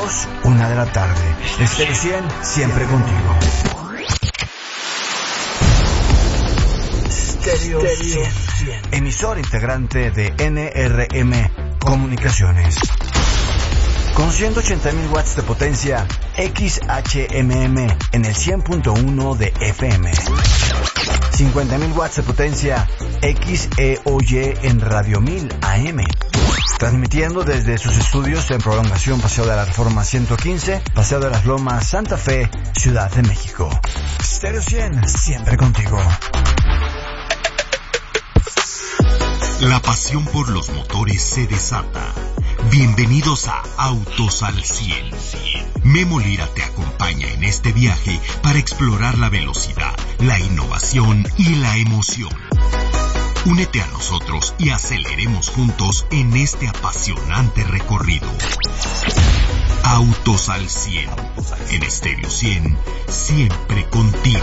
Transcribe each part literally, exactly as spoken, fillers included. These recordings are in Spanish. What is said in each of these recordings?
dos, una de la tarde. Estéreo cien, siempre contigo. Estéreo cien, emisor integrante de N R M Comunicaciones. Con ciento ochenta mil watts de potencia, X H M M en el cien punto uno de F M. cincuenta mil watts de potencia, X E O Y en Radio mil A M. Transmitiendo desde sus estudios en prolongación Paseo de la Reforma ciento quince, Paseo de las Lomas, Santa Fe, Ciudad de México. Estéreo cien, siempre contigo. La pasión por los motores se desata. Bienvenidos a Autos al cien. Memo Lira te acompaña en este viaje para explorar la velocidad, la innovación y la emoción. Únete a nosotros y aceleremos juntos en este apasionante recorrido. Autos al cien. En Estéreo cien, siempre contigo.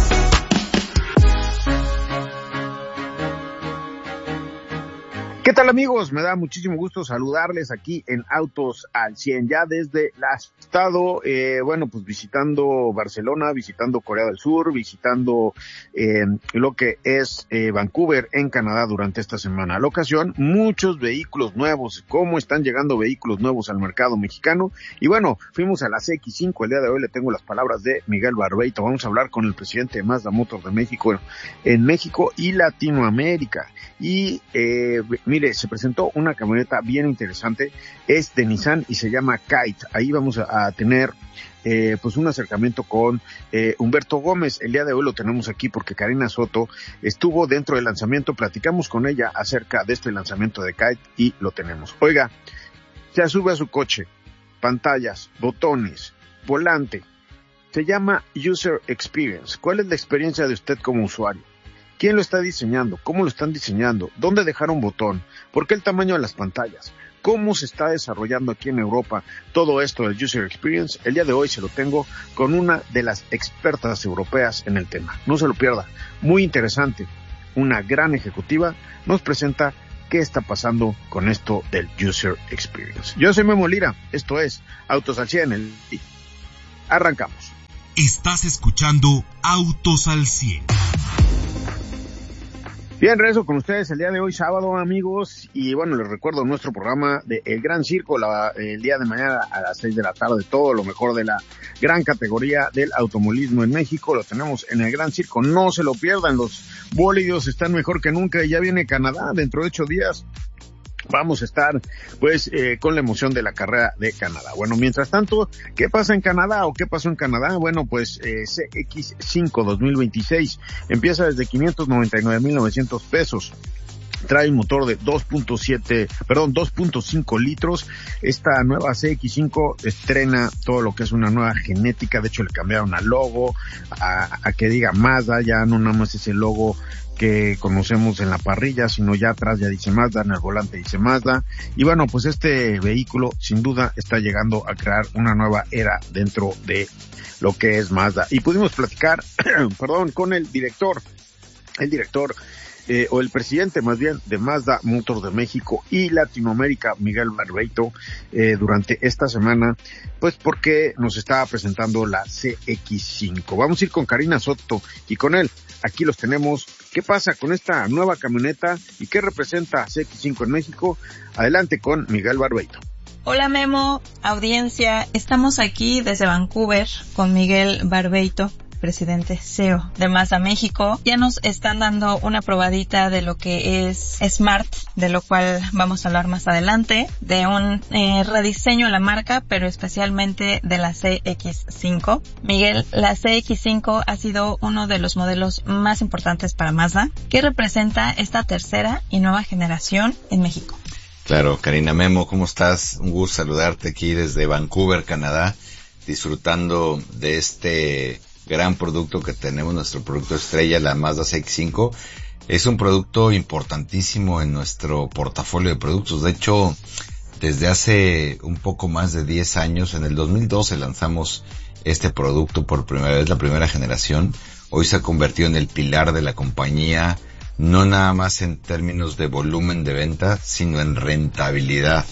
¿Qué tal, amigos? Me da muchísimo gusto saludarles aquí en Autos al cien, ya desde el estado, eh, bueno, pues visitando Barcelona, visitando Corea del Sur, visitando eh, lo que es eh, Vancouver en Canadá durante esta semana. A la ocasión, muchos vehículos nuevos, cómo están llegando vehículos nuevos al mercado mexicano. Y bueno, fuimos a la C X cinco, el día de hoy le tengo las palabras de Miguel Barbeito. Vamos a hablar con el presidente de Mazda Motors de México, en México y Latinoamérica. Y, eh, mire, se presentó una camioneta bien interesante, es de Nissan y se llama Kite. Ahí vamos a, a tener eh, pues un acercamiento con eh, Humberto Gómez. El día de hoy lo tenemos aquí porque Karina Soto estuvo dentro del lanzamiento, platicamos con ella acerca de este lanzamiento de Kite y lo tenemos. Oiga, se sube a su coche, pantallas, botones, volante, se llama User Experience. ¿Cuál es la experiencia de usted como usuario? ¿Quién lo está diseñando? ¿Cómo lo están diseñando? ¿Dónde dejaron botón? ¿Por qué el tamaño de las pantallas? ¿Cómo se está desarrollando aquí en Europa todo esto del User Experience? El día de hoy se lo tengo con una de las expertas europeas en el tema. No se lo pierda. Muy interesante. Una gran ejecutiva nos presenta qué está pasando con esto del User Experience. Yo soy Memo Lira. Esto es Autos al cien. El... Arrancamos. Estás escuchando Autos al cien. Bien, regreso con ustedes el día de hoy, sábado, amigos, y bueno, les recuerdo nuestro programa de El Gran Circo, la, el día de mañana a las seis de la tarde, todo lo mejor de la gran categoría del automovilismo en México, lo tenemos en El Gran Circo, no se lo pierdan, los bólidos están mejor que nunca y ya viene Canadá dentro de ocho días. Vamos a estar, pues, eh, con la emoción de la carrera de Canadá. Bueno, mientras tanto, ¿qué pasa en Canadá o qué pasó en Canadá? Bueno, pues, eh, C X cinco dos mil veintiséis empieza desde quinientos noventa y nueve mil novecientos pesos. Trae un motor de dos punto siete, perdón, dos punto cinco litros. Esta nueva C X cinco estrena todo lo que es una nueva genética. De hecho, le cambiaron al logo, a, a que diga Mazda, ya no nada más ese logo que conocemos en la parrilla, sino ya atrás ya dice Mazda, en el volante dice Mazda. Y bueno, pues este vehículo sin duda está llegando a crear una nueva era dentro de lo que es Mazda. Y pudimos platicar, perdón, con el director, el director, eh, o el presidente más bien de Mazda Motors de México y Latinoamérica, Miguel Barbeito, eh, durante esta semana, pues porque nos estaba presentando la C X cinco. Vamos a ir con Karina Soto y con él. Aquí los tenemos. ¿Qué pasa con esta nueva camioneta y qué representa C X cinco en México? Adelante con Miguel Barbeito. Hola Memo, audiencia. Estamos aquí desde Vancouver con Miguel Barbeito, presidente C E O de Mazda México. Ya nos están dando una probadita de lo que es Smart, de lo cual vamos a hablar más adelante, de un eh, rediseño a la marca, pero especialmente de la C X cinco. Miguel, la C X cinco ha sido uno de los modelos más importantes para Mazda. ¿Qué representa esta tercera y nueva generación en México? Claro, Karina, Memo, ¿cómo estás? Un gusto saludarte aquí desde Vancouver, Canadá, disfrutando de este gran producto que tenemos, nuestro producto estrella, la Mazda C X cinco. Es un producto importantísimo en nuestro portafolio de productos. De hecho, desde hace un poco más de diez años, en el dos mil doce lanzamos este producto por primera vez, la primera generación. Hoy se ha convertido en el pilar de la compañía, no nada más en términos de volumen de venta, sino en rentabilidad.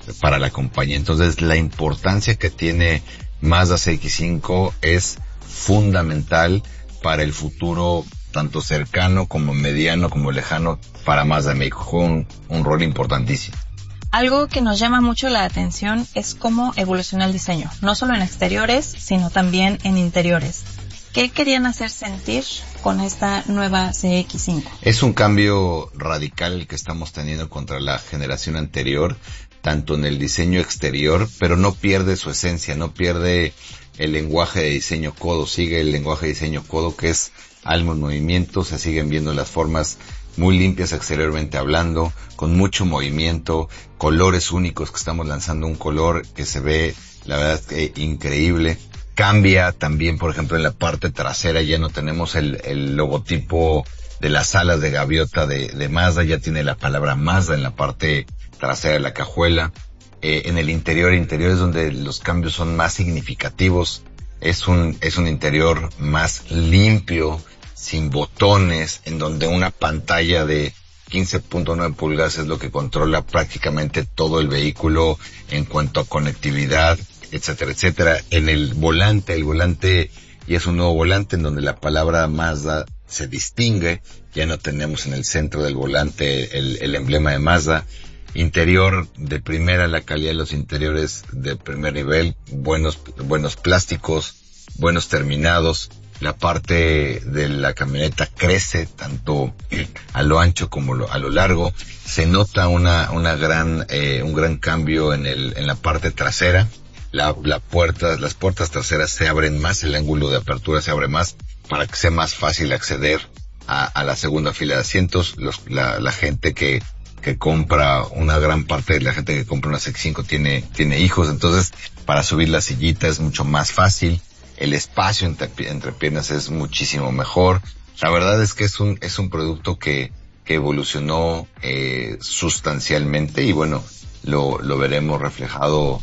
para la compañía. Entonces, la importancia que tiene Mazda C X cinco es fundamental para el futuro, tanto cercano como mediano como lejano, para Mazda México. Juega un, un rol importantísimo. Algo que nos llama mucho la atención es cómo evoluciona el diseño, no solo en exteriores, sino también en interiores. ¿Qué querían hacer sentir con esta nueva C X cinco? Es un cambio radical el que estamos teniendo contra la generación anterior, tanto en el diseño exterior, pero no pierde su esencia, no pierde el lenguaje de diseño codo, sigue el lenguaje de diseño codo, que es algo en movimiento, se siguen viendo las formas muy limpias exteriormente hablando, con mucho movimiento, colores únicos, que estamos lanzando un color que se ve, la verdad, que increíble. Cambia también, por ejemplo, en la parte trasera, ya no tenemos el, el logotipo de las alas de gaviota de, de Mazda, ya tiene la palabra Mazda en la parte trasera de la cajuela. Eh, en el interior, interior es donde los cambios son más significativos. Es un, es un interior más limpio, sin botones, en donde una pantalla de quince punto nueve pulgadas es lo que controla prácticamente todo el vehículo en cuanto a conectividad, etcétera, etcétera. En el volante, el volante ya es un nuevo volante en donde la palabra Mazda se distingue, ya no tenemos en el centro del volante el, el emblema de Mazda. Interior de primera, la calidad de los interiores de primer nivel, buenos, buenos plásticos, buenos terminados. La parte de la camioneta crece tanto a lo ancho como lo, a lo largo. Se nota una, una gran, eh, un gran cambio en el, en la parte trasera. La, la puerta, las puertas traseras se abren más, el ángulo de apertura se abre más para que sea más fácil acceder a, a la segunda fila de asientos. Los, la, la gente que, que compra, una gran parte de la gente que compra una C X cinco tiene, tiene hijos, entonces para subir la sillita es mucho más fácil. El espacio entre, entre piernas es muchísimo mejor. La verdad es que es un, es un producto que, que evolucionó, eh, sustancialmente, y bueno, lo, lo veremos reflejado,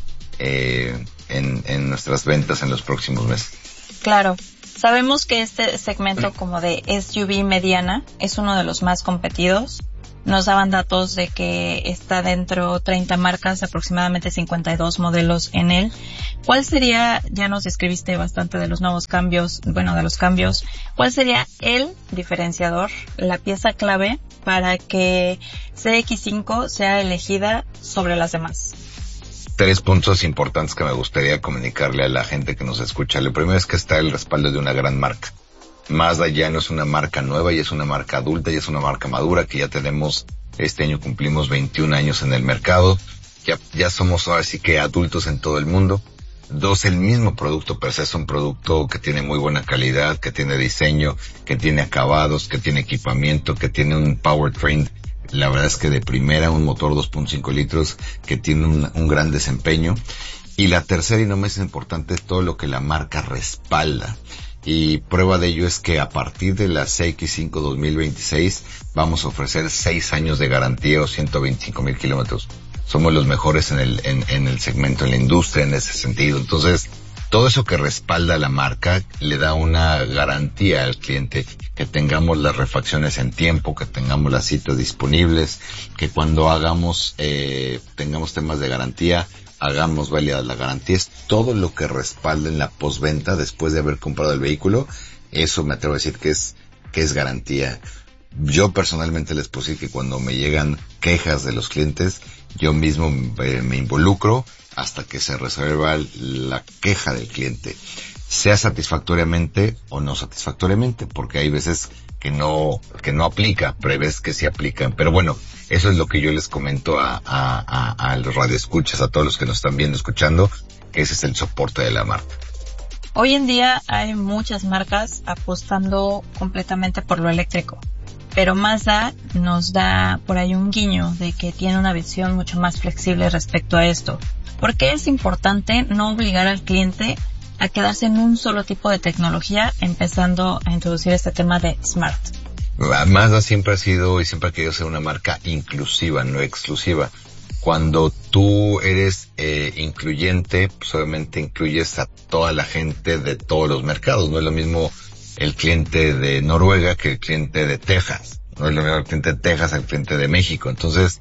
eh, en, en nuestras ventas en los próximos meses. Claro. Sabemos que este segmento como de S U V mediana es uno de los más competidos. Nos daban datos de que está dentro treinta marcas, aproximadamente cincuenta y dos modelos en él. ¿Cuál sería, ya nos describiste bastante de los nuevos cambios, bueno, de los cambios, cuál sería el diferenciador, la pieza clave para que C X cinco sea elegida sobre las demás? Tres puntos importantes que me gustaría comunicarle a la gente que nos escucha. Lo primero es que está el respaldo de una gran marca. Mazda ya no es una marca nueva, ya es una marca adulta, ya es una marca madura, que ya tenemos, este año cumplimos veintiún años en el mercado, ya, ya somos ahora sí que adultos en todo el mundo. Dos, el mismo producto per se es un producto que tiene muy buena calidad, que tiene diseño, que tiene acabados, que tiene equipamiento, que tiene un powertrain, la verdad es que de primera, un motor dos punto cinco litros que tiene un, un gran desempeño. Y la tercera y no menos importante es todo lo que la marca respalda. Y prueba de ello es que a partir de la C X cinco dos mil veintiséis vamos a ofrecer seis años de garantía o ciento veinticinco mil kilómetros. Somos los mejores en el, en, en el segmento, en la industria, en ese sentido. Entonces, todo eso que respalda a la marca le da una garantía al cliente, que tengamos las refacciones en tiempo, que tengamos las citas disponibles, que cuando hagamos, eh, tengamos temas de garantía, hagamos válida la garantía. Es todo lo que respalda en la postventa después de haber comprado el vehículo. Eso me atrevo a decir que es, que es garantía. Yo personalmente les puedo decir que cuando me llegan quejas de los clientes, yo mismo eh, me involucro hasta que se resuelva la queja del cliente, sea satisfactoriamente o no satisfactoriamente, porque hay veces que no, que no aplica, pero hay veces que sí aplican. Pero bueno, eso es lo que yo les comento a, a, a, a los radioescuchas, a todos los que nos están viendo, escuchando, que ese es el soporte de la marca. Hoy en día hay muchas marcas apostando completamente por lo eléctrico, pero Mazda nos da por ahí un guiño de que tiene una visión mucho más flexible respecto a esto. ¿Por qué es importante no obligar al cliente a quedarse en un solo tipo de tecnología, empezando a introducir este tema de Smart? Mazda siempre ha sido y siempre ha querido ser una marca inclusiva, no exclusiva. Cuando tú eres eh, incluyente, pues obviamente incluyes a toda la gente de todos los mercados. No es lo mismo el cliente de Noruega que el cliente de Texas. No es lo mismo el cliente de Texas al cliente de México. Entonces,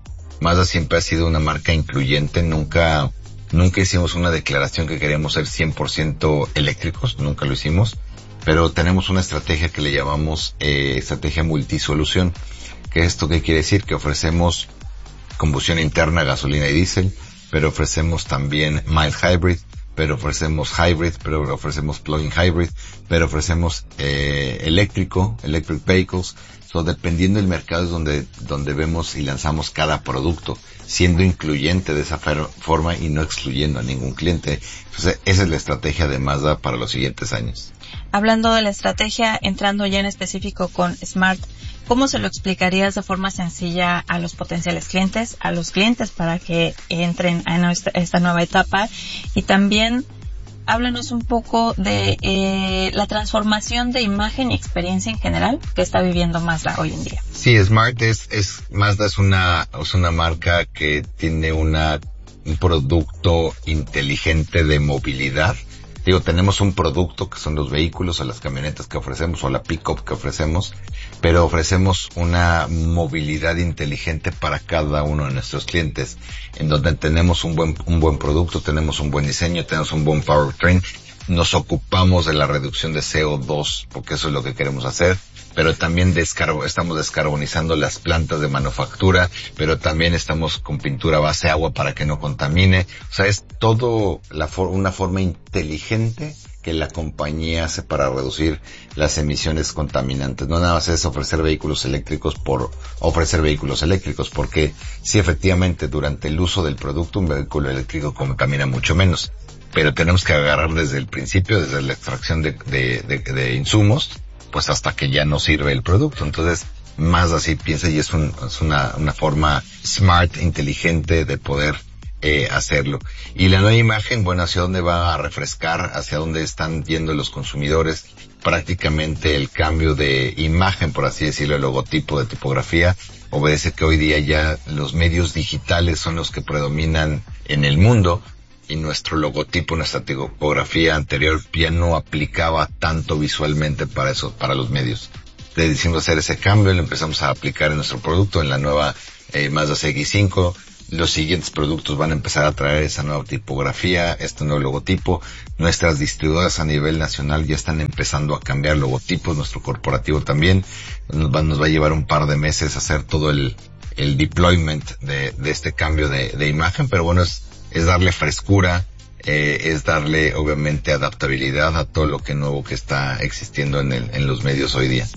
Mazda siempre ha sido una marca incluyente, nunca, nunca hicimos una declaración que queríamos ser cien por ciento eléctricos, nunca lo hicimos, pero tenemos una estrategia que le llamamos eh, estrategia multisolución. ¿Qué esto qué quiere decir? Que ofrecemos combustión interna, gasolina y diésel, pero ofrecemos también mild hybrid, pero ofrecemos hybrid, pero ofrecemos plug-in hybrid, pero ofrecemos eh, eléctrico, electric vehicles. So, dependiendo del mercado es donde, donde vemos y lanzamos cada producto, siendo incluyente de esa forma y no excluyendo a ningún cliente. Entonces, esa es la estrategia de Mazda para los siguientes años. Hablando de la estrategia, entrando ya en específico con Smart, ¿cómo se lo explicarías de forma sencilla a los potenciales clientes, a los clientes para que entren en esta, esta nueva etapa? Y también háblanos un poco de eh, la transformación de imagen y experiencia en general que está viviendo Mazda hoy en día. Sí, Smart es, es Mazda es una, es una marca que tiene una, un producto inteligente de movilidad. Digo, tenemos un producto que son los vehículos o las camionetas que ofrecemos o la pick-up que ofrecemos, pero ofrecemos una movilidad inteligente para cada uno de nuestros clientes, en donde tenemos un buen, un buen producto, tenemos un buen diseño, tenemos un buen powertrain, nos ocupamos de la reducción de C O dos, porque eso es lo que queremos hacer, pero también descarbo, estamos descarbonizando las plantas de manufactura, pero también estamos con pintura base agua para que no contamine. O sea, es todo la for- una forma inteligente que la compañía hace para reducir las emisiones contaminantes. No nada más es ofrecer vehículos eléctricos por ofrecer vehículos eléctricos, porque sí, efectivamente, durante el uso del producto, un vehículo eléctrico contamina mucho menos. Pero tenemos que agarrar desde el principio, desde la extracción de, de, de, de insumos, pues hasta que ya no sirve el producto. Entonces, más así piensa, y es, un, es una, una forma smart, inteligente de poder eh, hacerlo. Y la nueva imagen, bueno, hacia dónde va a refrescar, hacia dónde están yendo los consumidores, prácticamente el cambio de imagen, por así decirlo, el logotipo de tipografía, obedece que hoy día ya los medios digitales son los que predominan en el mundo, y nuestro logotipo, nuestra tipografía anterior ya no aplicaba tanto visualmente para eso, para los medios. Le decidimos hacer ese cambio, lo empezamos a aplicar en nuestro producto, en la nueva eh, Mazda C X cinco. Los siguientes productos van a empezar a traer esa nueva tipografía, este nuevo logotipo. Nuestras distribuidoras a nivel nacional ya están empezando a cambiar logotipos, nuestro corporativo también. Nos va, nos va a llevar un par de meses hacer todo el, el deployment de, de este cambio de, de imagen, pero bueno, es es darle frescura, eh, es darle obviamente adaptabilidad a todo lo que nuevo que está existiendo en el, en los medios hoy día.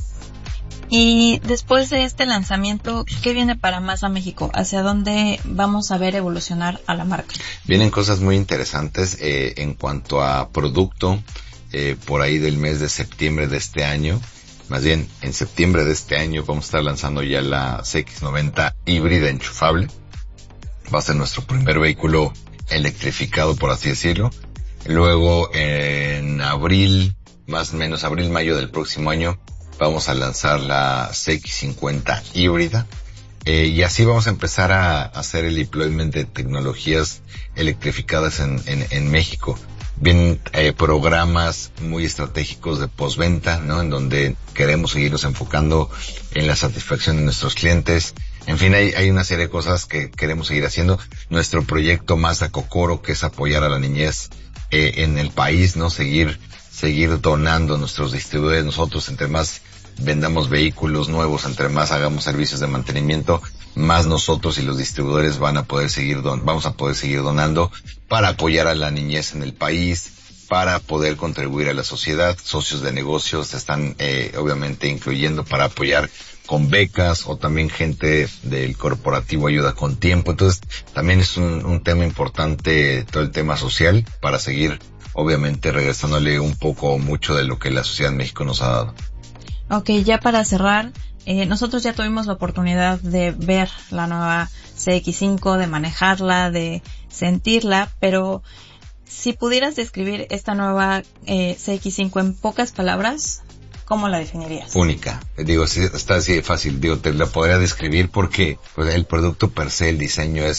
Y después de este lanzamiento, ¿qué viene para Mazda México? ¿Hacia dónde vamos a ver evolucionar a la marca? Vienen cosas muy interesantes eh, en cuanto a producto, eh, por ahí del mes de septiembre de este año. Más bien, en septiembre de este año vamos a estar lanzando ya la C X noventa híbrida enchufable. Va a ser nuestro primer vehículo electrificado, por así decirlo. Luego, en abril, más o menos abril, mayo del próximo año, vamos a lanzar la C X cincuenta híbrida. Eh, y así vamos a empezar a hacer el deployment de tecnologías electrificadas en, en, en México. Vienen eh, programas muy estratégicos de postventa, ¿no? En donde queremos seguirnos enfocando en la satisfacción de nuestros clientes. En fin, hay, hay una serie de cosas que queremos seguir haciendo. Nuestro proyecto Mazda Kokoro, que es apoyar a la niñez eh, en el país, ¿no? Seguir, seguir donando nuestros distribuidores. Nosotros, entre más vendamos vehículos nuevos, entre más hagamos servicios de mantenimiento, más nosotros y los distribuidores van a poder seguir don, vamos a poder seguir donando para apoyar a la niñez en el país, para poder contribuir a la sociedad. Socios de negocios se están eh, obviamente incluyendo para apoyar con becas, o también gente del corporativo ayuda con tiempo. Entonces también es un, un tema importante todo el tema social, para seguir obviamente regresándole un poco o mucho de lo que la sociedad en México nos ha dado. Ok, ya para cerrar, eh, nosotros ya tuvimos la oportunidad de ver la nueva C X cinco, de manejarla, de sentirla, pero si pudieras describir esta nueva eh, C X cinco en pocas palabras, ¿cómo la definirías? Única. Digo, está así de fácil. Digo, te la podría describir porque pues, el producto per se, el diseño es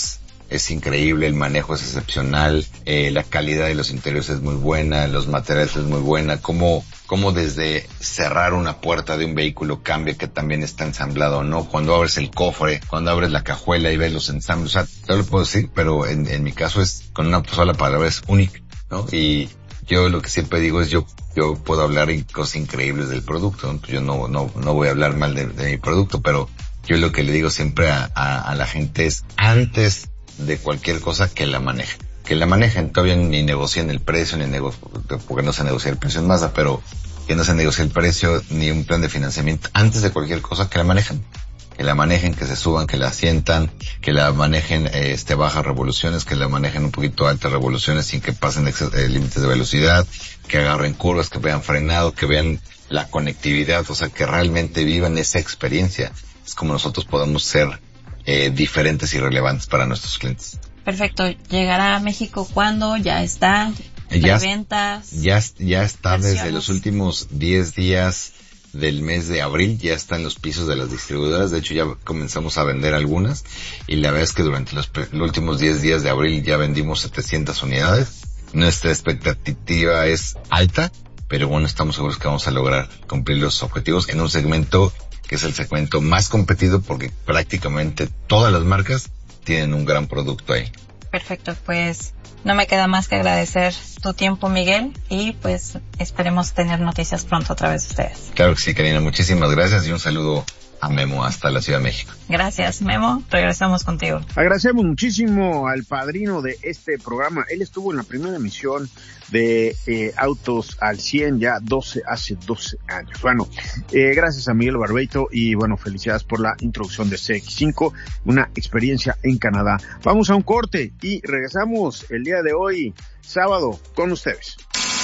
es increíble, el manejo es excepcional, eh, la calidad de los interiores es muy buena, los materiales es muy buena, como como desde cerrar una puerta de un vehículo cambia que también está ensamblado o no, cuando abres el cofre, cuando abres la cajuela y ves los ensambles, o sea, yo lo puedo decir, pero en, en mi caso es, con una sola palabra, es único, ¿no? Y yo lo que siempre digo es yo yo puedo hablar en cosas increíbles del producto, ¿no? Yo no no no voy a hablar mal de, de mi producto, pero yo lo que le digo siempre a, a, a la gente es, antes de cualquier cosa, que la manejen. Que la manejen, todavía ni negocien el precio, ni nego porque no se negocia el precio en Mazda, pero que no se negocie el precio, ni un plan de financiamiento. Antes de cualquier cosa, que la manejen. Que la manejen, que se suban, que la sientan, que la manejen eh, este bajas revoluciones, que la manejen un poquito altas revoluciones sin que pasen eh, límites de velocidad, que agarren curvas, que vean frenado, que vean la conectividad, o sea, que realmente vivan esa experiencia. Es como nosotros podemos ser eh, diferentes y relevantes para nuestros clientes. Perfecto. ¿Llegará a México cuándo? ¿Ya está? ¿Preventas? Ya, ya, ya está versiones. Desde los últimos diez días del mes de abril, ya está en los pisos de las distribuidoras. De hecho, ya comenzamos a vender algunas. Y la verdad es que durante los, los últimos diez días de abril ya vendimos setecientas unidades. Nuestra expectativa es alta, pero bueno, estamos seguros que vamos a lograr cumplir los objetivos en un segmento que es el segmento más competido, porque prácticamente todas las marcas tienen un gran producto ahí. Perfecto, pues no me queda más que agradecer tu tiempo, Miguel, y pues esperemos tener noticias pronto a través de ustedes. Claro que sí, Karina, muchísimas gracias y un saludo a Memo hasta la Ciudad de México. Gracias, Memo, regresamos contigo. Agradecemos muchísimo al padrino de este programa. Él estuvo en la primera emisión de eh, Autos al cien, ya doce, hace doce años. Bueno, eh, gracias a Miguel Barbeito y bueno, felicidades por la introducción de C X cinco, una experiencia en Canadá. Vamos a un corte y regresamos el día de hoy, sábado, con ustedes.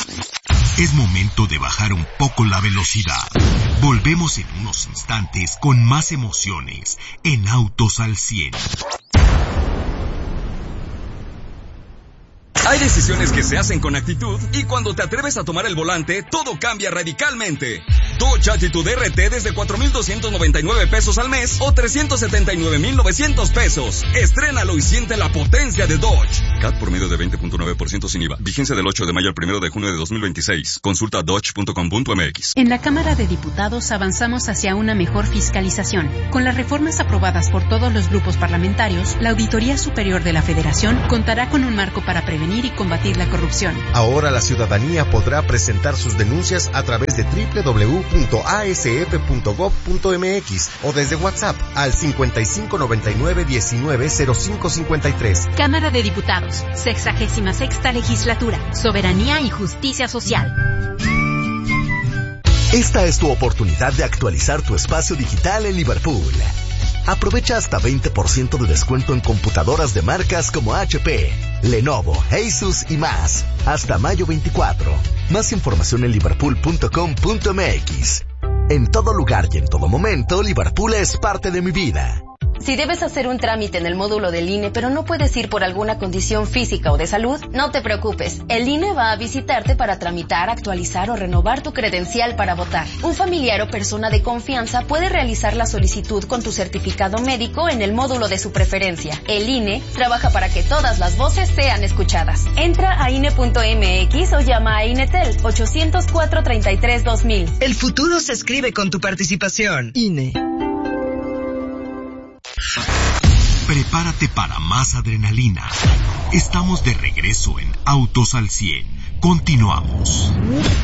Es momento de bajar un poco la velocidad. Volvemos en unos instantes con más emociones en Autos al cien. Hay decisiones que se hacen con actitud y cuando te atreves a tomar el volante, todo cambia radicalmente. Dodge Attitude R T desde cuatro mil doscientos noventa y nueve pesos al mes o trescientos setenta y nueve mil novecientos pesos. Estrénalo y siente la potencia de Dodge. C A T por medio de veinte punto nueve por ciento sin I V A. Vigencia del ocho de mayo al primero de junio de dos mil veintiséis. Consulta dodge punto com punto m x. En la Cámara de Diputados avanzamos hacia una mejor fiscalización. Con las reformas aprobadas por todos los grupos parlamentarios, la Auditoría Superior de la Federación contará con un marco para prevenir y combatir la corrupción. Ahora la ciudadanía podrá presentar sus denuncias a través de doble u doble u doble u punto a s f punto gov punto m x o desde WhatsApp al cincuenta y cinco noventa y nueve diecinueve cero cinco cincuenta y tres. Cámara de Diputados, sexagésima sexta legislatura, soberanía y justicia social. Esta es tu oportunidad de actualizar tu espacio digital en Liverpool. Aprovecha hasta veinte por ciento de descuento en computadoras de marcas como H P, Lenovo, Asus y más. Hasta mayo veinticuatro. Más información en liverpool punto com punto m x. En todo lugar y en todo momento, Liverpool es parte de mi vida. Si debes hacer un trámite en el módulo del I N E, pero no puedes ir por alguna condición física o de salud, no te preocupes. El I N E va a visitarte para tramitar, actualizar o renovar tu credencial para votar. Un familiar o persona de confianza puede realizar la solicitud con tu certificado médico en el módulo de su preferencia. El I N E trabaja para que todas las voces sean escuchadas. Entra a I N E punto m x o llama a INETEL ochocientos cuatro treinta y tres dos mil. El futuro se escribe con tu participación. I N E. Prepárate para más adrenalina. Estamos de regreso en Autos al cien. Continuamos.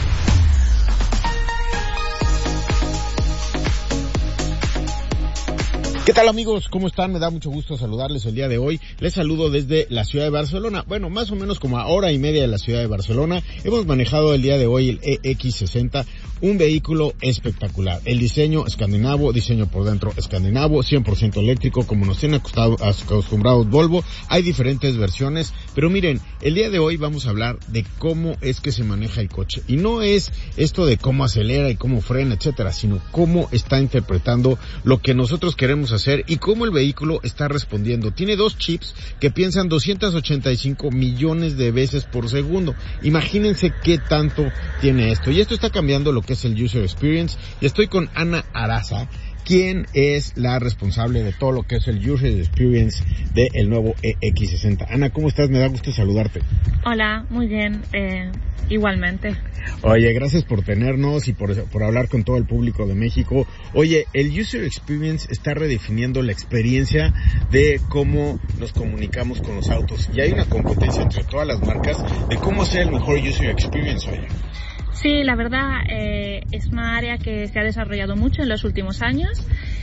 ¿Qué tal, amigos? ¿Cómo están? Me da mucho gusto saludarles el día de hoy. Les saludo desde la ciudad de Barcelona. Bueno, más o menos como a hora y media de la ciudad de Barcelona. Hemos manejado el día de hoy el E X sesenta, un vehículo espectacular. El diseño escandinavo, diseño por dentro escandinavo, cien por ciento eléctrico, como nos tienen acostumbrados Volvo. Hay diferentes versiones, pero miren, el día de hoy vamos a hablar de cómo es que se maneja el coche. Y no es esto de cómo acelera y cómo frena, etcétera, sino cómo está interpretando lo que nosotros queremos hacer y cómo el vehículo está respondiendo. Tiene dos chips que piensan doscientos ochenta y cinco millones de veces por segundo. Imagínense qué tanto tiene esto. Y esto está cambiando lo que es el user experience. Y estoy con Ana Araza, quien es la responsable de todo lo que es el User Experience del nuevo E X sesenta. Ana, ¿cómo estás? Me da gusto saludarte. Hola, muy bien, eh, igualmente. Oye, gracias por tenernos y por, por hablar con todo el público de México. Oye, el User Experience está redefiniendo la experiencia de cómo nos comunicamos con los autos. Y hay una competencia entre todas las marcas de cómo hacer el mejor User Experience, oye. Sí, la verdad eh, es una área que se ha desarrollado mucho en los últimos años.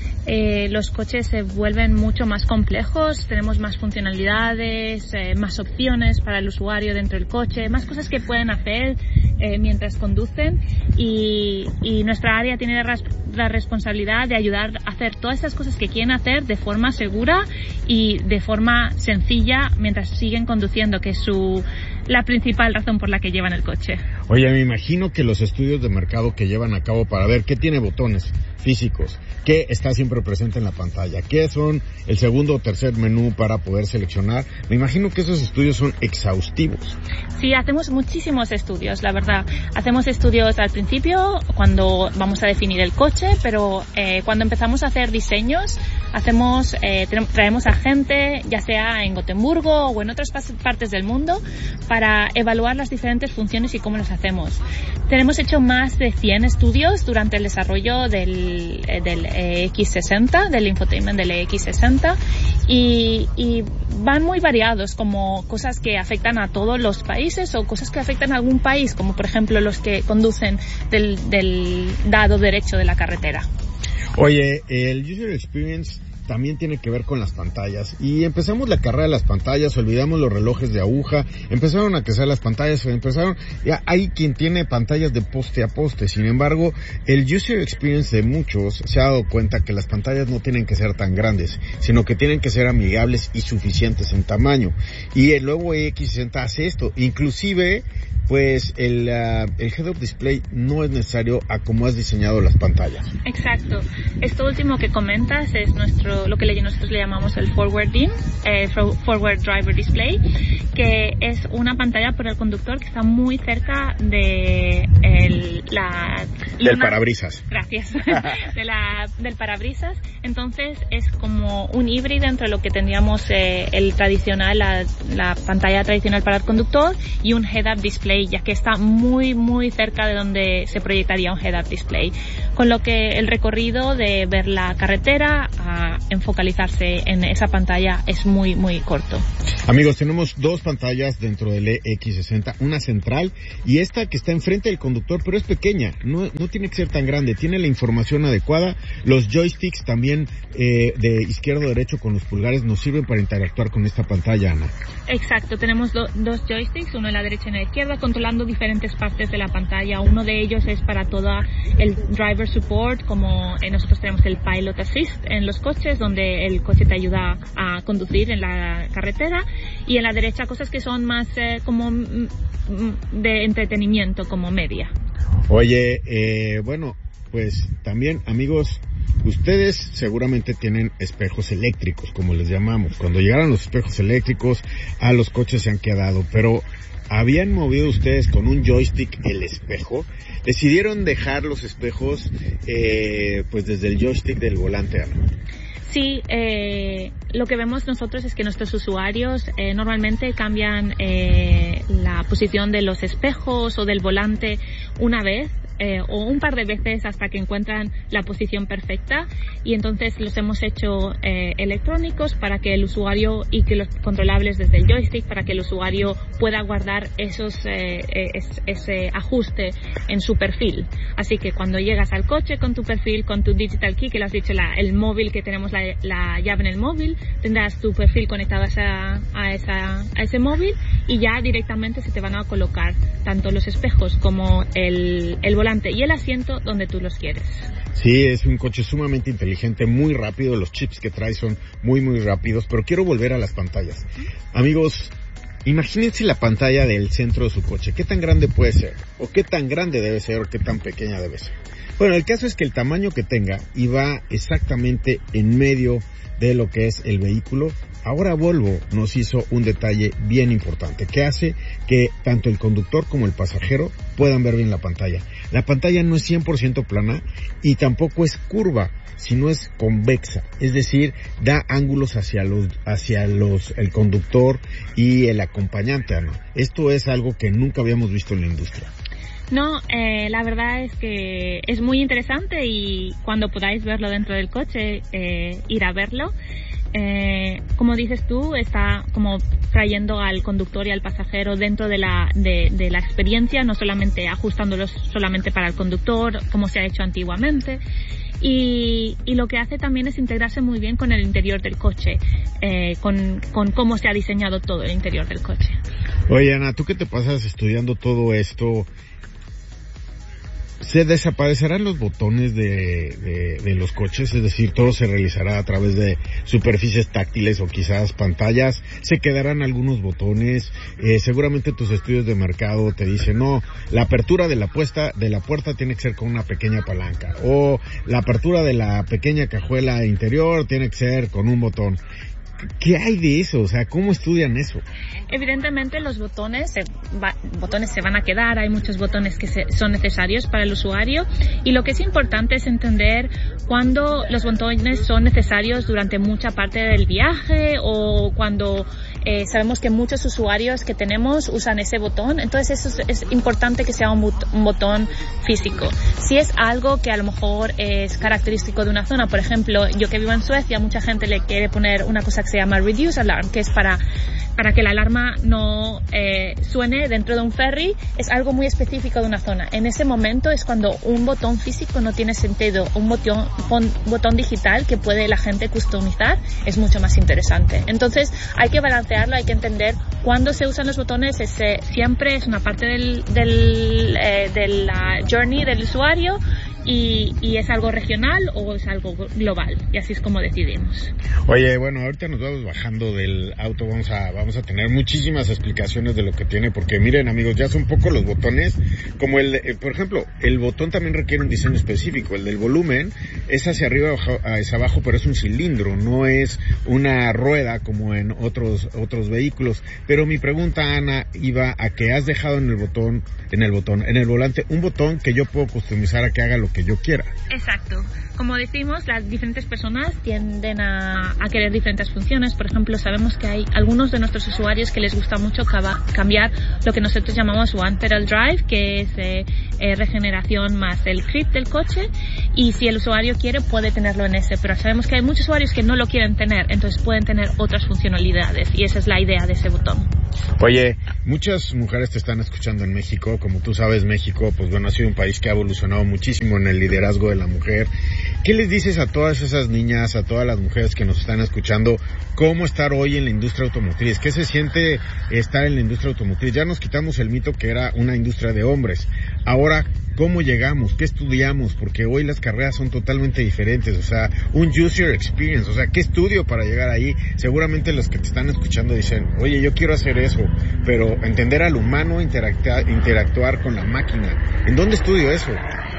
Eh, los coches se vuelven mucho más complejos, tenemos más funcionalidades, eh, más opciones para el usuario dentro del coche, más cosas que pueden hacer eh, mientras conducen y, y nuestra área tiene la, la responsabilidad de ayudar a hacer todas esas cosas que quieren hacer de forma segura y de forma sencilla mientras siguen conduciendo, que es su la principal razón por la que llevan el coche. Oye, me imagino que los estudios de mercado que llevan a cabo para ver qué tiene botones físicos, qué está siempre presente en la pantalla, qué son el segundo o tercer menú para poder seleccionar, me imagino que esos estudios son exhaustivos. Sí, hacemos muchísimos estudios, la verdad. Hacemos estudios al principio, cuando vamos a definir el coche, pero eh, cuando empezamos a hacer diseños, hacemos eh, traemos a gente, ya sea en Gotemburgo o en otras partes del mundo, para evaluar las diferentes funciones y cómo las hacemos. Tenemos hecho más de cien estudios durante el desarrollo del, del E X sesenta, del infotainment del E X sesenta, y, y van muy variados, como cosas que afectan a todos los países o cosas que afectan a algún país, como por ejemplo los que conducen del, del lado derecho de la carretera. Oye, el User Experience también tiene que ver con las pantallas. Y empezamos la carrera de las pantallas, olvidamos los relojes de aguja, empezaron a crecer las pantallas, empezaron, ya hay quien tiene pantallas de poste a poste. Sin embargo, el User Experience de muchos se ha dado cuenta que las pantallas no tienen que ser tan grandes, sino que tienen que ser amigables y suficientes en tamaño. Y el nuevo E X sesenta hace esto, inclusive pues el, uh, el Head-Up Display no es necesario a cómo has diseñado las pantallas. Exacto. Esto último que comentas es nuestro, lo que nosotros le llamamos el Forward D I M, eh, Forward Driver Display, que es una pantalla por el conductor que está muy cerca de el, la... Del una, parabrisas. Gracias. de la, del parabrisas. Entonces es como un híbrido entre lo que tendríamos eh, el tradicional, la, la pantalla tradicional para el conductor y un Head-Up Display, ya que está muy muy cerca de donde se proyectaría un head-up display, con lo que el recorrido de ver la carretera a enfocalizarse en esa pantalla es muy muy corto. Amigos, tenemos dos pantallas dentro del E X sesenta, una central y esta que está enfrente del conductor, pero es pequeña, no, no tiene que ser tan grande, tiene la información adecuada. Los joysticks también eh, de izquierdo a derecho con los pulgares nos sirven para interactuar con esta pantalla, Ana. Exacto, tenemos do, dos joysticks, uno en la derecha y en la izquierda, controlando diferentes partes de la pantalla. Uno de ellos es para todo el driver support, como eh, nosotros tenemos el Pilot Assist en los coches, donde el coche te ayuda a conducir en la carretera, y en la derecha cosas que son más eh, como mm, de entretenimiento, como media. Oye, eh, bueno, pues también, amigos, ustedes seguramente tienen espejos eléctricos, como les llamamos. Cuando llegaron los espejos eléctricos, a los coches se han quedado, pero ¿habían movido ustedes con un joystick el espejo? ¿Decidieron dejar los espejos eh, pues desde el joystick del volante, Ana? Sí, eh, lo que vemos nosotros es que nuestros usuarios eh, normalmente cambian eh, la posición de los espejos o del volante una vez eh, o un par de veces hasta que encuentran la posición perfecta, y entonces los hemos hecho eh, electrónicos para que el usuario, y que los controlables desde el joystick, para que el usuario pueda guardar esos eh, es, ese ajuste en su perfil. Así que cuando llegas al coche con tu perfil, con tu Digital Key, que lo has dicho, la, el móvil, que tenemos la, la llave en el móvil, tendrás tu perfil conectado a, esa, a, esa, a ese móvil, y ya directamente se te van a colocar tanto los espejos como el, el volante y el asiento donde tú los quieres. Sí, es un coche sumamente inteligente, muy rápido, los chips que trae son muy muy rápidos, pero quiero volver a las pantallas. Amigos, imagínense la pantalla del centro de su coche, ¿qué tan grande puede ser? ¿O qué tan grande debe ser? ¿O qué tan pequeña debe ser? Bueno, el caso es que el tamaño que tenga iba exactamente en medio de lo que es el vehículo. Ahora Volvo nos hizo un detalle bien importante que hace que tanto el conductor como el pasajero puedan ver bien la pantalla. La pantalla no es cien por ciento plana y tampoco es curva, sino es convexa, es decir, da ángulos hacia los, hacia los, el conductor y el acompañante, Ana. Esto es algo que nunca habíamos visto en la industria. No, eh, la verdad es que es muy interesante y cuando podáis verlo dentro del coche, eh, ir a verlo. Eh, como dices tú, está como trayendo al conductor y al pasajero dentro de la, de, de la experiencia, no solamente ajustándolos solamente para el conductor, como se ha hecho antiguamente. Y, y lo que hace también es integrarse muy bien con el interior del coche, eh, con, con cómo se ha diseñado todo el interior del coche. Oye, Ana, tú que te pasas estudiando todo esto, ¿se desaparecerán los botones de, de, de los coches? Es decir, todo se realizará a través de superficies táctiles o quizás pantallas. ¿Se quedarán algunos botones? Eh, seguramente tus estudios de mercado te dicen, no, la apertura de la, puesta, de la puerta tiene que ser con una pequeña palanca. O la apertura de la pequeña cajuela interior tiene que ser con un botón. ¿Qué hay de eso? O sea, ¿cómo estudian eso? Evidentemente los botones se, va, botones se van a quedar, hay muchos botones que se, son necesarios para el usuario y lo que es importante es entender cuándo los botones son necesarios durante mucha parte del viaje o cuando eh, sabemos que muchos usuarios que tenemos usan ese botón, entonces eso es, es importante que sea un, bot, un botón físico. Si es algo que a lo mejor es característico de una zona, por ejemplo, yo que vivo en Suecia, mucha gente le quiere poner una cosa que se llama Reduce Alarm, que es para, para que la alarma no eh, suene dentro de un ferry, es algo muy específico de una zona. En ese momento es cuando un botón físico no tiene sentido. Un botón, un botón digital que puede la gente customizar es mucho más interesante. Entonces hay que balancearlo, hay que entender cuándo se usan los botones. Ese siempre es una parte del, del, eh, de la journey del usuario. Y, y es algo regional o es algo global, y así es como decidimos. Oye, bueno, ahorita nos vamos bajando del auto, vamos a vamos a tener muchísimas explicaciones de lo que tiene, porque miren amigos, ya son pocos los botones, como el, eh, por ejemplo, el botón también requiere un diseño específico, el del volumen es hacia arriba o hacia abajo, pero es un cilindro, no es una rueda como en otros otros vehículos. Pero mi pregunta, Ana, iba a que has dejado en el botón, en el botón, en el volante, un botón que yo puedo customizar a que haga lo que yo quiera. Exacto. Como decimos, las diferentes personas tienden a, a querer diferentes funciones. Por ejemplo, sabemos que hay algunos de nuestros usuarios que les gusta mucho cava, cambiar lo que nosotros llamamos One Pedal Drive, que es eh, eh, regeneración más el grip del coche, y si el usuario quiere puede tenerlo en ese, pero sabemos que hay muchos usuarios que no lo quieren tener, entonces pueden tener otras funcionalidades, y esa es la idea de ese botón. Oye, muchas mujeres te están escuchando en México. Como tú sabes, México, pues bueno, ha sido un país que ha evolucionado muchísimo en el liderazgo de la mujer. ¿Qué les dices a todas esas niñas, a todas las mujeres que nos están escuchando, cómo estar hoy en la industria automotriz? ¿Qué se siente estar en la industria automotriz? Ya nos quitamos el mito que era una industria de hombres. Ahora, ¿cómo llegamos? ¿Qué estudiamos? Porque hoy las carreras son totalmente diferentes. O sea, un user experience. O sea, ¿qué estudio para llegar ahí? Seguramente los que te están escuchando dicen, oye, yo quiero hacer eso, pero entender al humano, interactuar, interactuar con la máquina. ¿En dónde estudio eso?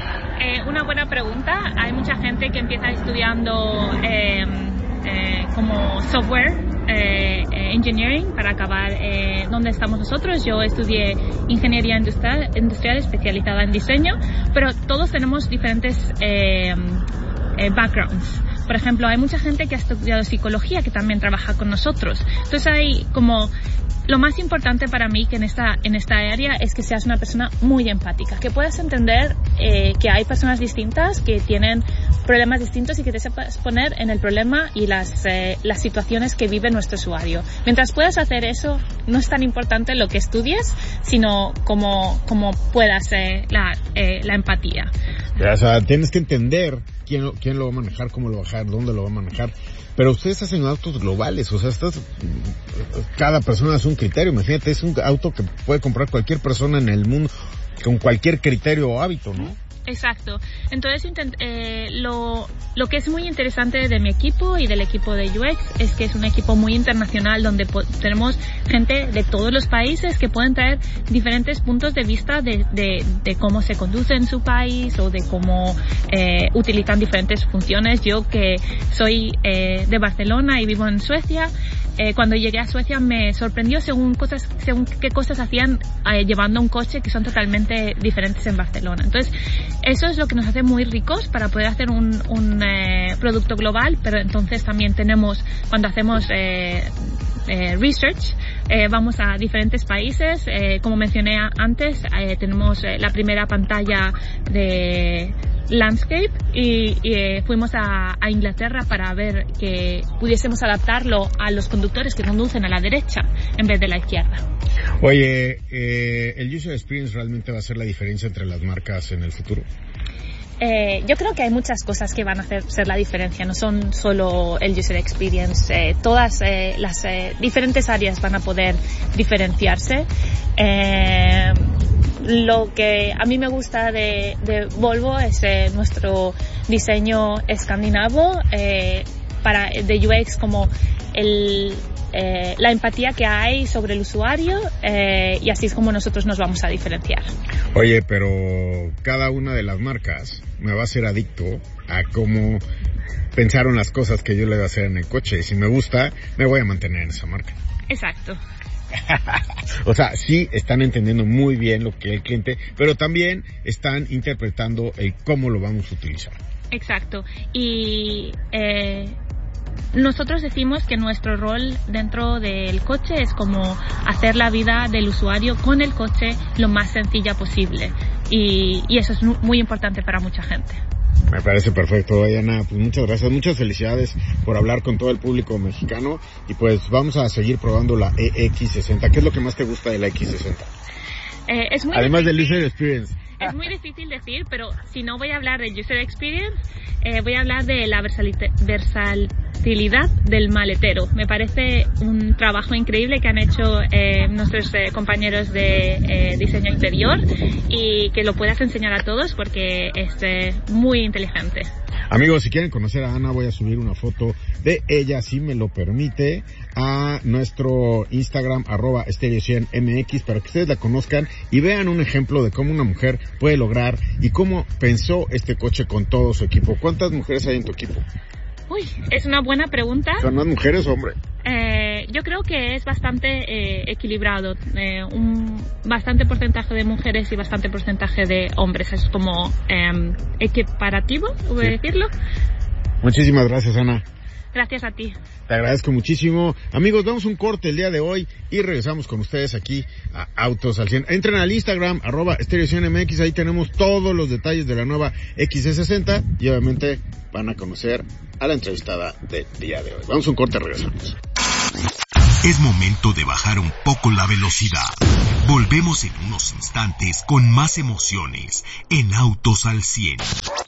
Eh, una buena pregunta. Hay mucha gente que empieza estudiando eh, eh, como software eh, eh, engineering para acabar eh, donde estamos nosotros. Yo estudié ingeniería industrial, industrial especializada en diseño, pero todos tenemos diferentes eh, eh, backgrounds. Por ejemplo, hay mucha gente que ha estudiado psicología que también trabaja con nosotros. Entonces hay como... Lo más importante para mí que en esta, en esta área es que seas una persona muy empática, que puedas entender eh, que hay personas distintas que tienen problemas distintos y que te sepas poner en el problema y las, eh, las situaciones que vive nuestro usuario. Mientras puedas hacer eso, no es tan importante lo que estudies, sino cómo, cómo puedas eh, la, eh, la empatía. O sea, tienes que entender quién, quién lo va a manejar, cómo lo va a manejar, dónde lo va a manejar. Pero ustedes hacen autos globales, o sea, estás, cada persona es un criterio. Imagínate, es un auto que puede comprar cualquier persona en el mundo con cualquier criterio o hábito, ¿no? Exacto. Entonces, intent, eh, lo, lo que es muy interesante de mi equipo y del equipo de U X es que es un equipo muy internacional donde tenemos gente de todos los países que pueden traer diferentes puntos de vista de, de, de cómo se conduce en su país o de cómo eh, utilizan diferentes funciones. Yo que soy eh, de Barcelona y vivo en Suecia, eh, cuando llegué a Suecia me sorprendió según cosas, según qué cosas hacían eh, llevando un coche que son totalmente diferentes en Barcelona. Entonces, eso es lo que nos hace muy ricos para poder hacer un, un eh, producto global, pero entonces también tenemos, cuando hacemos eh, eh, research, eh, vamos a diferentes países. Eh, como mencioné antes, eh, tenemos eh, la primera pantalla de landscape y, y eh, fuimos a, a Inglaterra para ver que pudiésemos adaptarlo a los conductores que conducen a la derecha en vez de la izquierda. Oye, eh, ¿el User Experience realmente va a ser la diferencia entre las marcas en el futuro? Eh, yo creo que hay muchas cosas que van a hacer ser la diferencia, no son solo el User Experience. Eh, todas eh, las eh, diferentes áreas van a poder diferenciarse. Eh, Lo que a mí me gusta de, de Volvo es eh, nuestro diseño escandinavo eh, para de U X, como el, eh, la empatía que hay sobre el usuario eh, y así es como nosotros nos vamos a diferenciar. Oye, pero cada una de las marcas me va a hacer adicto a cómo pensaron las cosas que yo le voy a hacer en el coche. Si me gusta, me voy a mantener en esa marca. Exacto. O sea, sí están entendiendo muy bien lo que es el cliente, pero también están interpretando el cómo lo vamos a utilizar. Exacto. Y eh, nosotros decimos que nuestro rol dentro del coche es como hacer la vida del usuario con el coche lo más sencilla posible. Y, y eso es muy importante para mucha gente. Me parece perfecto, Diana. Pues muchas gracias, muchas felicidades por hablar con todo el público mexicano y pues vamos a seguir probando la E X sesenta. ¿Qué es lo que más te gusta de la X sesenta? Eh, es muy Además difícil, del User Experience. Es muy difícil decir, pero si no voy a hablar de User Experience, eh, voy a hablar de la versatilidad del maletero. Me parece un trabajo increíble que han hecho eh, nuestros eh, compañeros de eh, diseño interior y que lo puedas enseñar a todos porque es eh, muy inteligente. Amigos, si quieren conocer a Ana, voy a subir una foto de ella, si me lo permite, a nuestro Instagram, arroba Stereo cien M X, para que ustedes la conozcan y vean un ejemplo de cómo una mujer puede lograr y cómo pensó este coche con todo su equipo. ¿Cuántas mujeres hay en tu equipo? Uy, es una buena pregunta. ¿Son más mujeres o hombres? Eh, yo creo que es bastante eh, equilibrado, eh, un bastante porcentaje de mujeres y bastante porcentaje de hombres. Es como eh, equiparativo, voy a decirlo. Muchísimas gracias, Ana. Gracias a ti. Te agradezco muchísimo. Amigos, damos un corte el día de hoy y regresamos con ustedes aquí a Autos al cien. Entren al Instagram, arroba Stereo cien M X, ahí tenemos todos los detalles de la nueva X C sesenta y obviamente van a conocer a la entrevistada del día de hoy. Vamos a un corte, regresamos. Es momento de bajar un poco la velocidad. Volvemos en unos instantes con más emociones en Autos al cien.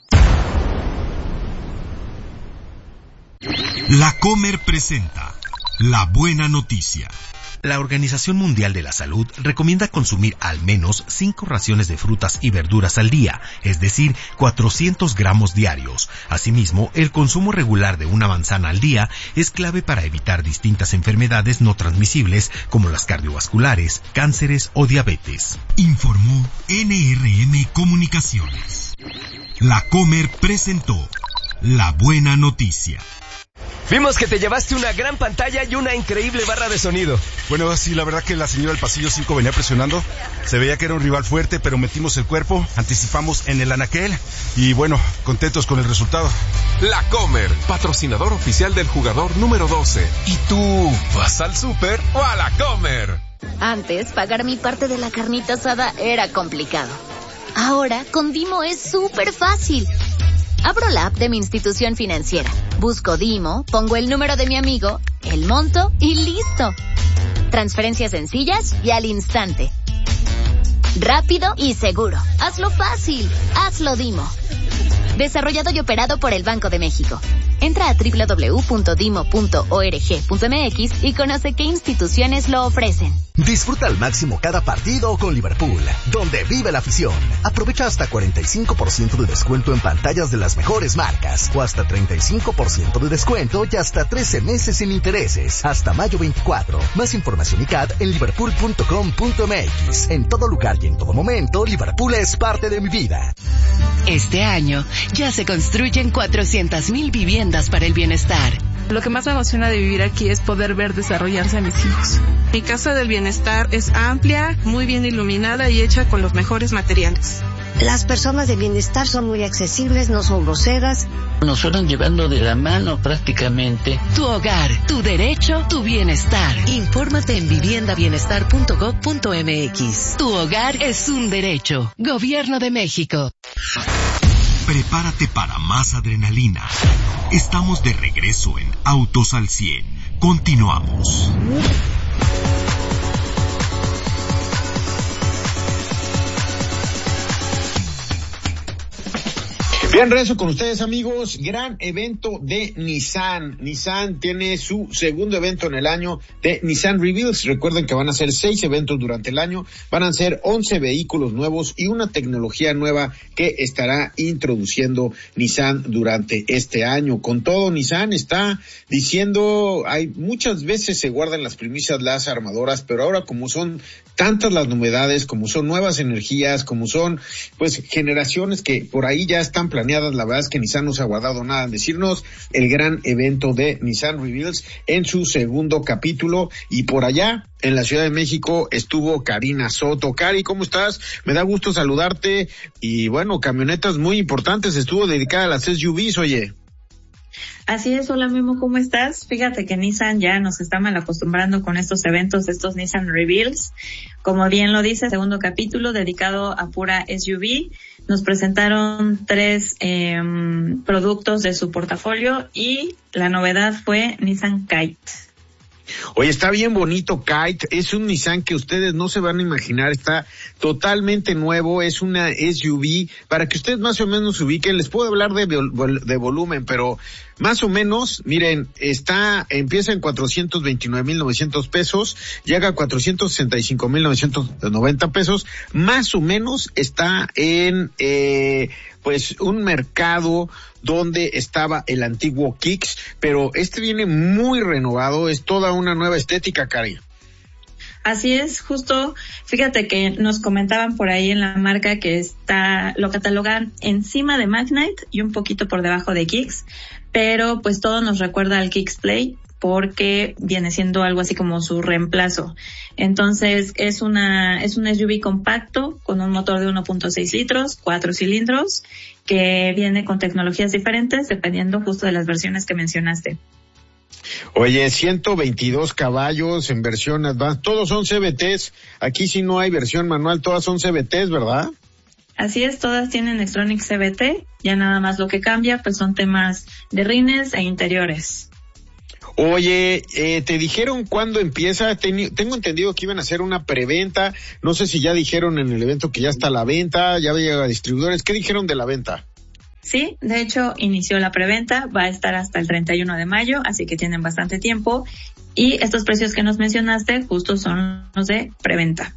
La Comer presenta La Buena Noticia. La Organización Mundial de la Salud recomienda consumir al menos cinco raciones de frutas y verduras al día, es decir, cuatrocientos gramos diarios. Asimismo, el consumo regular de una manzana al día es clave para evitar distintas enfermedades no transmisibles como las cardiovasculares, cánceres o diabetes. Informó N R M Comunicaciones. La Comer presentó La Buena Noticia. Vimos que te llevaste una gran pantalla y una increíble barra de sonido. Bueno, sí, la verdad que la señora del pasillo cinco venía presionando. Se veía que era un rival fuerte, pero metimos el cuerpo, anticipamos en el anaquel y bueno, contentos con el resultado. La Comer, patrocinador oficial del jugador número doce. ¿Y tú, vas al súper o a La Comer? Antes, pagar mi parte de la carnita asada era complicado. Ahora, con Dimo es súper fácil. Abro la app de mi institución financiera, busco Dimo, pongo el número de mi amigo, el monto y listo. Transferencias sencillas y al instante. Rápido y seguro. Hazlo fácil. Hazlo Dimo. desarrollado y operado por el Banco de México. Entra a doble u doble u doble u punto dimo punto org punto eme equis y conoce qué instituciones lo ofrecen. Disfruta al máximo cada partido con Liverpool, donde vive la afición. Aprovecha hasta cuarenta y cinco por ciento de descuento en pantallas de las mejores marcas, o hasta treinta y cinco por ciento de descuento y hasta trece meses sin intereses, hasta mayo veinticuatro. Más información y C A D en liverpool punto com punto eme equis. En todo lugar y en todo momento, Liverpool es parte de mi vida. Este año ya se construyen cuatrocientas mil viviendas para el bienestar. Lo que más me emociona de vivir aquí es poder ver desarrollarse a mis hijos. Mi casa del bienestar es amplia, muy bien iluminada y hecha con los mejores materiales. Las personas de bienestar son muy accesibles, no son groseras. Nos fueron llevando de la mano prácticamente. Tu hogar, tu derecho, tu bienestar. Infórmate en vivienda bienestar punto gob punto eme equis. Tu hogar es un derecho. Gobierno de México. Prepárate para más adrenalina. Estamos de regreso en Autos al cien. Continuamos. Bien, regreso con ustedes, amigos. Gran evento de Nissan. Nissan tiene su segundo evento en el año de Nissan Reveals. Recuerden que van a ser seis eventos durante el año. Van a ser once vehículos nuevos y una tecnología nueva que estará introduciendo Nissan durante este año. Con todo, Nissan está diciendo, hay muchas veces se guardan las primicias las armadoras, pero ahora como son tantas las novedades, como son nuevas energías, como son pues generaciones que por ahí ya están planeadas, la verdad es que Nissan no se ha guardado nada en decirnos el gran evento de Nissan Reveals en su segundo capítulo. Y por allá en la Ciudad de México estuvo Karina Soto. Cari, ¿cómo estás? Me da gusto saludarte. Y bueno, camionetas muy importantes, estuvo dedicada a las S U Vs, oye. Así es, hola Memo, ¿cómo estás? Fíjate que Nissan ya nos está mal acostumbrando con estos eventos, estos Nissan Reveals. Como bien lo dice, segundo capítulo dedicado a pura S U V. Nos presentaron tres eh, productos de su portafolio y la novedad fue Nissan Kite. Oye, está bien bonito Kite, es un Nissan que ustedes no se van a imaginar, está totalmente nuevo, es una S U V, para que ustedes más o menos se ubiquen, les puedo hablar de, de volumen, pero más o menos, miren, está, empieza en cuatrocientos veintinueve mil novecientos pesos, llega a cuatrocientos sesenta y cinco mil novecientos noventa pesos, más o menos está en, eh, pues un mercado donde estaba el antiguo Kicks, pero este viene muy renovado, es toda una nueva estética, Cari. Así es, justo, fíjate que nos comentaban por ahí en la marca que está, lo catalogan encima de Magnite y un poquito por debajo de Kicks, pero pues todo nos recuerda al Kicks Play, porque viene siendo algo así como su reemplazo. Entonces, es una, es un S U V compacto con un motor de uno punto seis litros, cuatro cilindros, que viene con tecnologías diferentes dependiendo justo de las versiones que mencionaste. Oye, ciento veintidós caballos en versión Advanced, todos son C V Ts, aquí sí no hay versión manual, todas son C V Ts, ¿verdad? Así es, todas tienen Xtronic C V T, ya nada más lo que cambia pues son temas de rines e interiores. Oye, eh, ¿te dijeron cuándo empieza? Ten, tengo entendido que iban a hacer una preventa, no sé si ya dijeron en el evento que ya está a la venta, ya llega a distribuidores, ¿qué dijeron de la venta? Sí, de hecho inició la preventa, va a estar hasta el treinta y uno de mayo, así que tienen bastante tiempo, y estos precios que nos mencionaste justo son los de preventa.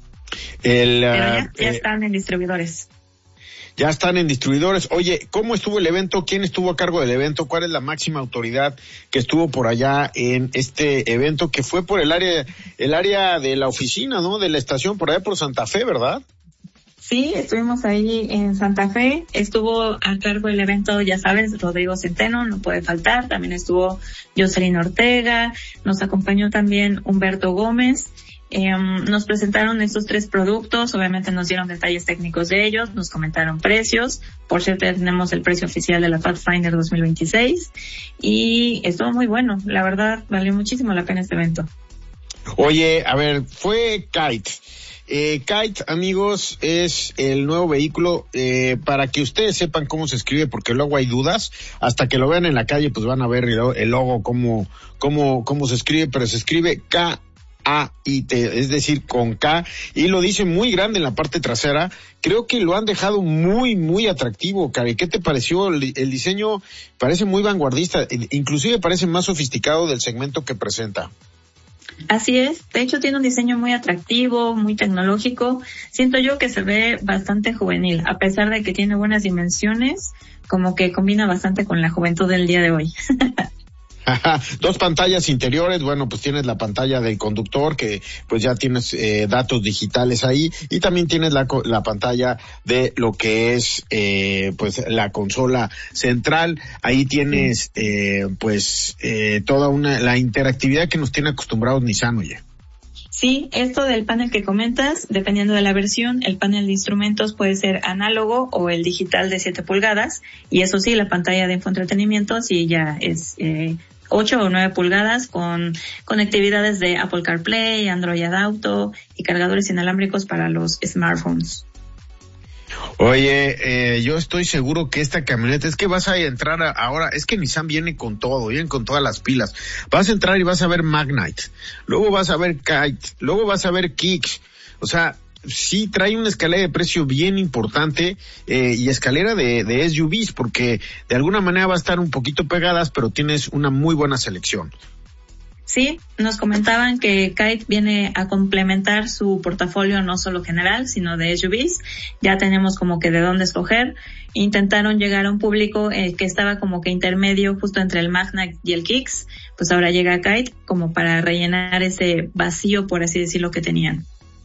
El, uh, Pero ya, ya eh, están en distribuidores. Ya están en distribuidores. Oye, ¿cómo estuvo el evento? ¿Quién estuvo a cargo del evento? ¿Cuál es la máxima autoridad que estuvo por allá en este evento que fue por el área, el área de la oficina, ¿no? De la estación, por allá por Santa Fe, ¿verdad? Sí, estuvimos ahí en Santa Fe. Estuvo a cargo del evento, ya sabes, Rodrigo Centeno, no puede faltar. También estuvo Jocelyn Ortega. Nos acompañó también Humberto Gómez. Eh, nos presentaron estos tres productos, obviamente nos dieron detalles técnicos de ellos, nos comentaron precios, por cierto ya tenemos el precio oficial de la Pathfinder dos mil veintiséis y estuvo muy bueno, la verdad valió muchísimo la pena este evento. Oye, a ver, fue Kite. Eh, Kite, amigos, es el nuevo vehículo, eh, para que ustedes sepan cómo se escribe, porque luego hay dudas, hasta que lo vean en la calle pues van a ver el, el logo, cómo, cómo, cómo se escribe, pero se escribe K A I T, es decir, con K, y lo dice muy grande en la parte trasera. Creo que lo han dejado muy, muy atractivo, Cari. ¿Qué te pareció? El, el diseño parece muy vanguardista, inclusive parece más sofisticado del segmento que presenta. Así es, de hecho tiene un diseño muy atractivo, muy tecnológico. Siento yo que se ve bastante juvenil, a pesar de que tiene buenas dimensiones, como que combina bastante con la juventud del día de hoy. Dos pantallas interiores, bueno, pues tienes la pantalla del conductor, que pues ya tienes eh, datos digitales ahí, y también tienes la, la pantalla de lo que es eh, pues la consola central. Ahí tienes eh, pues eh, toda una la interactividad que nos tiene acostumbrados Nissan, oye. Sí, esto del panel que comentas, dependiendo de la versión, el panel de instrumentos puede ser análogo o el digital de siete pulgadas, y eso sí, la pantalla de infoentretenimiento sí ya es eh, ocho o nueve pulgadas con conectividades de Apple CarPlay, Android Auto y cargadores inalámbricos para los smartphones. Oye, eh, yo estoy seguro que esta camioneta, es que vas a entrar a, ahora, es que Nissan viene con todo, viene con todas las pilas. Vas a entrar y vas a ver Magnite, luego vas a ver Kite, luego vas a ver Kicks, o sea, sí trae una escalera de precio bien importante, eh, y escalera de, de S U Vs, porque de alguna manera va a estar un poquito pegadas, pero tienes una muy buena selección. Sí, nos comentaban que Kite viene a complementar su portafolio no solo general, sino de S U Vs. Ya tenemos como que de dónde escoger. Intentaron llegar a un público eh, que estaba como que intermedio justo entre el Magnite y el Kicks. Pues ahora llega Kite como para rellenar ese vacío, por así decirlo, que tenían.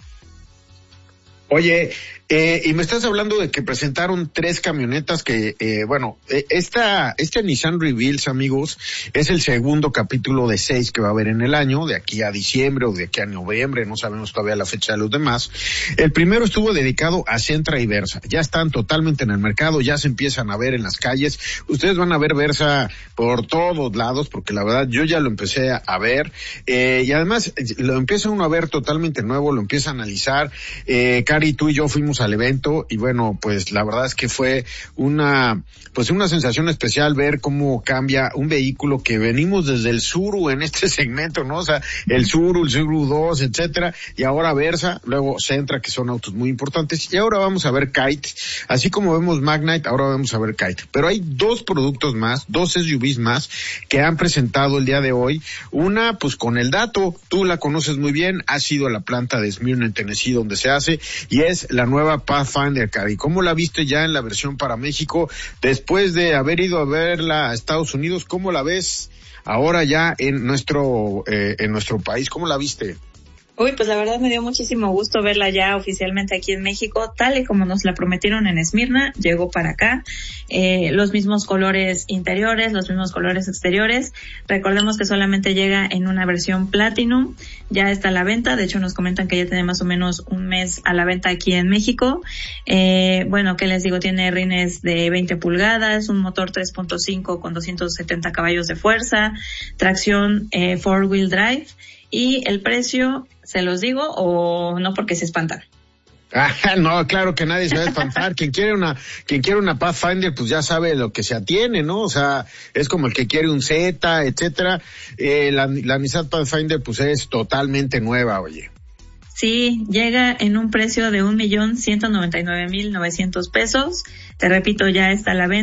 Oye, eh, y me estás hablando de que presentaron tres camionetas que, eh, bueno, eh, esta, este Nissan Reveals, amigos, es el segundo capítulo de seis que va a haber en el año, de aquí a diciembre o de aquí a noviembre, no sabemos todavía la fecha de los demás. El primero estuvo dedicado a Sentra y Versa, ya están totalmente en el mercado, ya se empiezan a ver en las calles, ustedes van a ver Versa por todos lados, porque la verdad yo ya lo empecé a ver, eh, y además lo empieza uno a ver totalmente nuevo, lo empieza a analizar. eh, Y tú y yo fuimos al evento y bueno, pues la verdad es que fue una, pues una sensación especial ver cómo cambia un vehículo que venimos desde el Tsuru en este segmento, ¿no? O sea, el Tsuru, el Tsuru dos, etcétera, y ahora Versa, luego Sentra, que son autos muy importantes, y ahora vamos a ver Kite, así como vemos Magnite, ahora vamos a ver Kite. Pero hay dos productos más, dos S U Vs más que han presentado el día de hoy. Una, pues con el dato, tú la conoces muy bien, has ido a la planta de Smyrna en Tennessee donde se hace, y es la nueva Pathfinder, Cari. ¿Cómo la viste ya en la versión para México? Después de haber ido a verla a Estados Unidos, ¿cómo la ves ahora ya en nuestro, eh, en nuestro país? ¿Cómo la viste? Uy, pues la verdad me dio muchísimo gusto verla ya oficialmente aquí en México, tal y como nos la prometieron en Esmirna, llegó para acá, eh, los mismos colores interiores, los mismos colores exteriores. Recordemos que solamente llega en una versión Platinum, ya está a la venta, de hecho nos comentan que ya tiene más o menos un mes a la venta aquí en México. Eh, bueno, ¿qué les digo? Tiene rines de veinte pulgadas, un motor tres punto cinco con doscientos setenta caballos de fuerza, tracción eh, four wheel drive, y el precio, ¿se los digo o no porque se espantan? Ah, no, claro que nadie se va a espantar. Quien quiere una, quien quiere una Pathfinder, pues ya sabe lo que se atiene, ¿no? O sea, es como el que quiere un Z, etcétera. Eh, la, la Nissan Pathfinder, pues es totalmente nueva, oye. Sí, llega en un precio de un millón ciento noventa y nueve mil novecientos pesos. Te repito, ya está a la venta.